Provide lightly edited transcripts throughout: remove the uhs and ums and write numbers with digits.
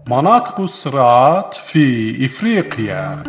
مناطق الصراعات في إفريقيا.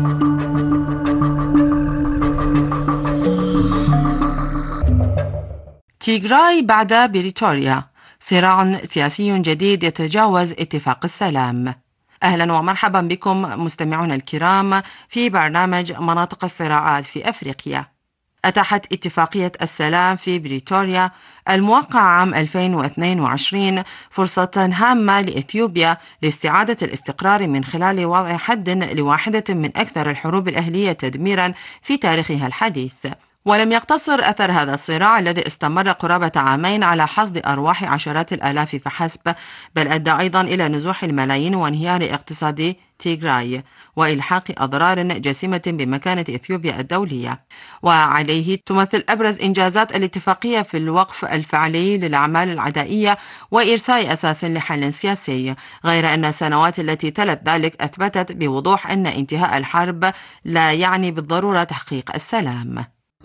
تيغراي بعد بريتوريا، صراع سياسي جديد يتجاوز اتفاق السلام. أهلا ومرحبا بكم مستمعون الكرام في برنامج مناطق الصراعات في أفريقيا. أتاحت اتفاقية السلام في بريتوريا الموقعة عام 2022 فرصة هامة لإثيوبيا لاستعادة الاستقرار من خلال وضع حد لواحدة من أكثر الحروب الأهلية تدميرا في تاريخها الحديث. ولم يقتصر أثر هذا الصراع الذي استمر قرابة عامين على حصد أرواح عشرات الآلاف فحسب، بل أدى أيضا إلى نزوح الملايين وانهيار اقتصاد تيغراي وإلحاق أضرار جسيمة بمكانة إثيوبيا الدولية. وعليه تمثل أبرز إنجازات الاتفاقية في الوقف الفعلي للأعمال العدائية وإرساء أساس لحل سياسي، غير أن السنوات التي تلت ذلك أثبتت بوضوح أن انتهاء الحرب لا يعني بالضرورة تحقيق السلام.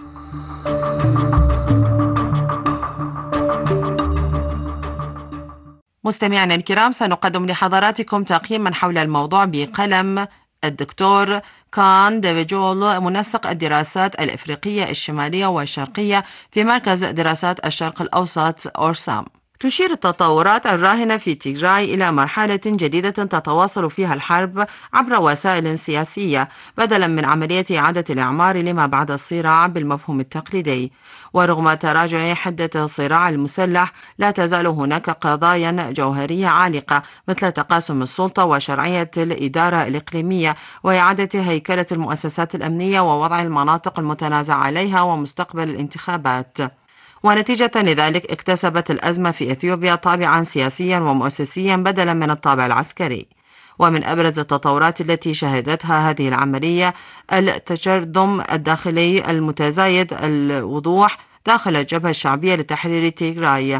مستمعينا الكرام، سنقدم لحضراتكم تقييما حول الموضوع بقلم الدكتور كان ديفيجول، منسق الدراسات الإفريقية الشمالية والشرقية في مركز دراسات الشرق الأوسط أورسام. تشير التطورات الراهنة في تيغراي إلى مرحلة جديدة تتواصل فيها الحرب عبر وسائل سياسية بدلا من عملية إعادة الإعمار لما بعد الصراع بالمفهوم التقليدي. ورغم تراجع حدة الصراع المسلح، لا تزال هناك قضايا جوهرية عالقة مثل تقاسم السلطة وشرعية الإدارة الإقليمية وإعادة هيكلة المؤسسات الأمنية ووضع المناطق المتنازع عليها ومستقبل الانتخابات. ونتيجة لذلك اكتسبت الأزمة في إثيوبيا طابعا سياسيا ومؤسسيا بدلا من الطابع العسكري. ومن أبرز التطورات التي شهدتها هذه العملية التشرذم الداخلي المتزايد الوضوح داخل الجبهة الشعبية لتحرير تيغراي.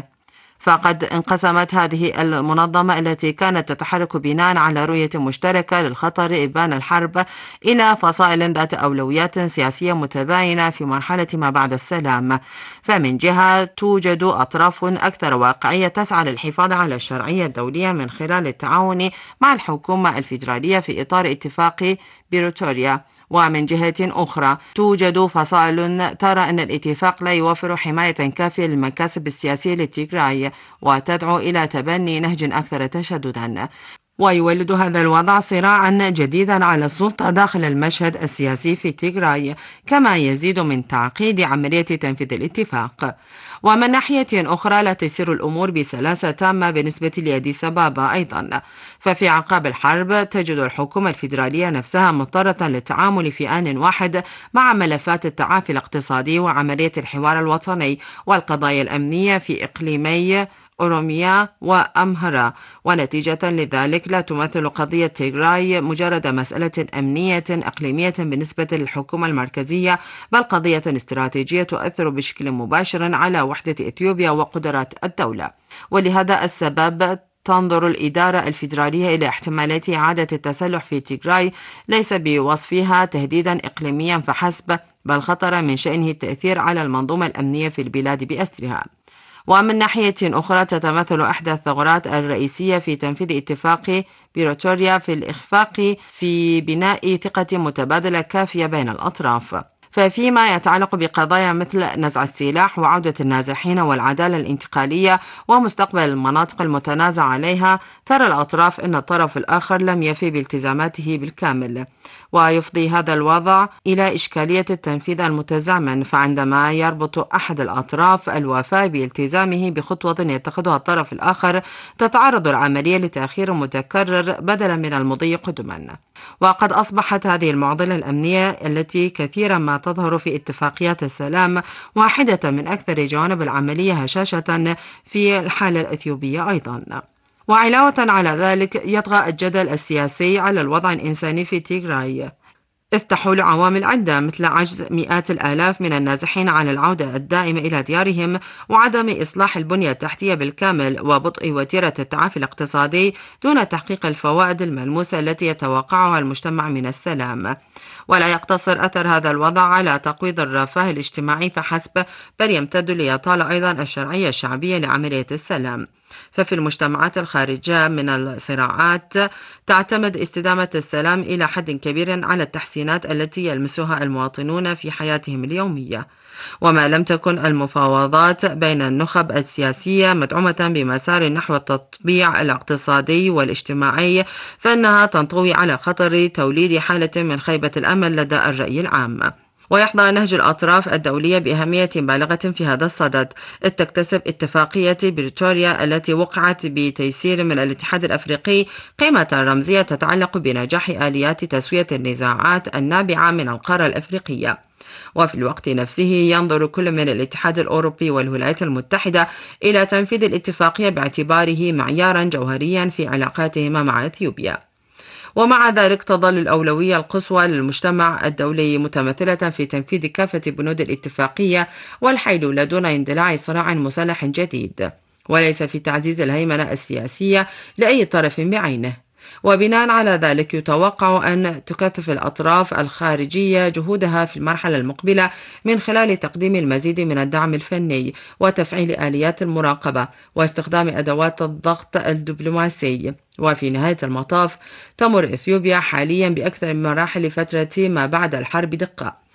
فقد انقسمت هذه المنظمة التي كانت تتحرك بناء على رؤية مشتركة للخطر إبان الحرب إلى فصائل ذات أولويات سياسية متباينة في مرحلة ما بعد السلام. فمن جهة توجد أطراف أكثر واقعية تسعى للحفاظ على الشرعية الدولية من خلال التعاون مع الحكومة الفيدرالية في إطار اتفاق بريتوريا، ومن جهة أخرى توجد فصائل ترى أن الاتفاق لا يوفر حماية كافية للمكاسب السياسية لتيغراي وتدعو إلى تبني نهج أكثر تشددا. ويولد هذا الوضع صراعا جديدا على السلطة داخل المشهد السياسي في تيغراي، كما يزيد من تعقيد عملية تنفيذ الاتفاق. ومن ناحية أخرى لا تسير الأمور بسلاسة تامة بالنسبة لأديس أبابا أيضا، ففي أعقاب الحرب تجد الحكومة الفيدرالية نفسها مضطرة للتعامل في آن واحد مع ملفات التعافي الاقتصادي وعملية الحوار الوطني والقضايا الأمنية في إقليمي أوروميا وأمهرة. ونتيجة لذلك لا تمثل قضية تيغراي مجرد مسألة أمنية إقليمية بالنسبة للحكومة المركزية، بل قضية استراتيجية تؤثر بشكل مباشر على وحدة إثيوبيا وقدرات الدولة. ولهذا السبب تنظر الإدارة الفيدرالية إلى احتمالات إعادة التسلح في تيغراي ليس بوصفها تهديدا إقليميا فحسب، بل خطر من شأنه التأثير على المنظومة الأمنية في البلاد بأسرها. ومن ناحية أخرى تتمثل إحدى الثغرات الرئيسية في تنفيذ اتفاق بريتوريا في الإخفاق في بناء ثقة متبادلة كافية بين الأطراف. ففيما يتعلق بقضايا مثل نزع السلاح وعودة النازحين والعدالة الانتقالية ومستقبل المناطق المتنازع عليها، ترى الأطراف أن الطرف الآخر لم يفي بالتزاماته بالكامل. ويفضي هذا الوضع إلى إشكالية التنفيذ المتزامن، فعندما يربط أحد الأطراف الوفاء بالتزامه بخطوة يتخذها الطرف الآخر، تتعرض العملية لتأخير متكرر بدلا من المضي قدما. وقد أصبحت هذه المعضلة الأمنية التي كثيرا ما تظهر في اتفاقيات السلام واحدة من أكثر جوانب العملية هشاشة في الحالة الإثيوبية أيضا. وعلاوة على ذلك يطغى الجدل السياسي على الوضع الإنساني في تيغراي، إذ تحول عوامل عدة مثل عجز مئات الآلاف من النازحين عن العودة الدائمة إلى ديارهم وعدم إصلاح البنية التحتية بالكامل وبطء وتيرة التعافي الاقتصادي دون تحقيق الفوائد الملموسة التي يتوقعها المجتمع من السلام. ولا يقتصر أثر هذا الوضع على تقويض الرفاه الاجتماعي فحسب، بل يمتد ليطال أيضا الشرعية الشعبية لعملية السلام. ففي المجتمعات الخارجة من الصراعات تعتمد استدامة السلام إلى حد كبير على التحسينات التي يلمسها المواطنون في حياتهم اليومية، وما لم تكن المفاوضات بين النخب السياسية مدعومة بمسار نحو التطبيع الاقتصادي والاجتماعي فإنها تنطوي على خطر توليد حالة من خيبة الأمل لدى الرأي العام. ويحظى نهج الأطراف الدولية بأهمية بالغة في هذا الصدد، إذ تكتسب اتفاقية بريتوريا التي وقعت بتيسير من الاتحاد الأفريقي قيمة رمزية تتعلق بنجاح آليات تسوية النزاعات النابعة من القارة الأفريقية. وفي الوقت نفسه ينظر كل من الاتحاد الأوروبي والولايات المتحدة إلى تنفيذ الاتفاقية باعتباره معيارا جوهريا في علاقاتهما مع إثيوبيا. ومع ذلك تظل الأولوية القصوى للمجتمع الدولي متمثلة في تنفيذ كافة بنود الاتفاقية والحيلولة دون اندلاع صراع مسلح جديد، وليس في تعزيز الهيمنة السياسية لأي طرف بعينه. وبناء على ذلك يتوقع أن تكثف الأطراف الخارجية جهودها في المرحلة المقبلة من خلال تقديم المزيد من الدعم الفني وتفعيل آليات المراقبة واستخدام أدوات الضغط الدبلوماسي. وفي نهاية المطاف تمر إثيوبيا حاليا بأكثر من مراحل فترة ما بعد الحرب دقة،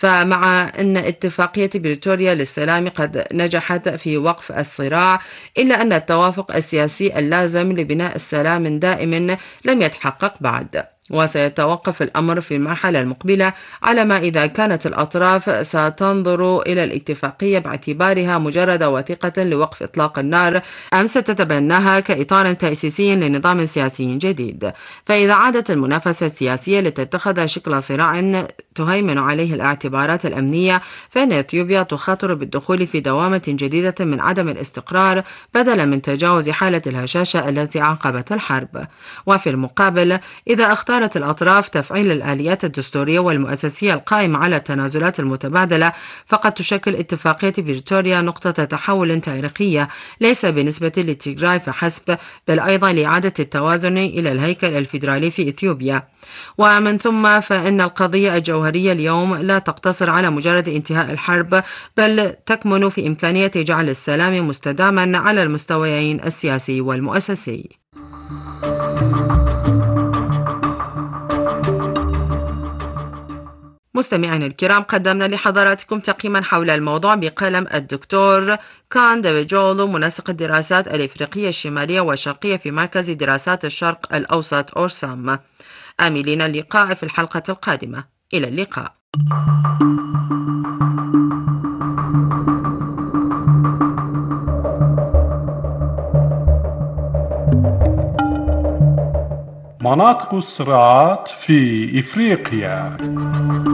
فمع أن اتفاقية بريتوريا للسلام قد نجحت في وقف الصراع، إلا أن التوافق السياسي اللازم لبناء السلام دائم لم يتحقق بعد. وسيتوقف الأمر في المرحلة المقبلة على ما إذا كانت الأطراف ستنظر إلى الاتفاقية باعتبارها مجرد وثيقة لوقف إطلاق النار أم ستتبناها كإطار تأسيسي لنظام سياسي جديد. فإذا عادت المنافسة السياسية لتتخذ شكل صراع تهيمن عليه الاعتبارات الأمنية، فإن إثيوبيا تخاطر بالدخول في دوامة جديدة من عدم الاستقرار بدلا من تجاوز حالة الهشاشة التي عقبت الحرب. وفي المقابل إذا اختارت الأطراف تفعيل الآليات الدستورية والمؤسسية القائمة على التنازلات المتبادلة، فقد تشكل اتفاقية بريتوريا نقطة تحول تاريخية ليس بالنسبة لتيغراي فحسب، بل أيضا لإعادة التوازن إلى الهيكل الفيدرالي في إثيوبيا. ومن ثم فإن القضية الجوهرية اليوم لا تقتصر على مجرد انتهاء الحرب، بل تكمن في إمكانية جعل السلام مستداما على المستويين السياسي والمؤسسي. مستمعينا الكرام، قدمنا لحضراتكم تقييما حول الموضوع بقلم الدكتور كان ديفيجولو، منسق الدراسات الإفريقية الشمالية والشرقية في مركز دراسات الشرق الأوسط أورسام. آملين اللقاء في الحلقة القادمة. إلى اللقاء. مناطق الصراعات في إفريقيا.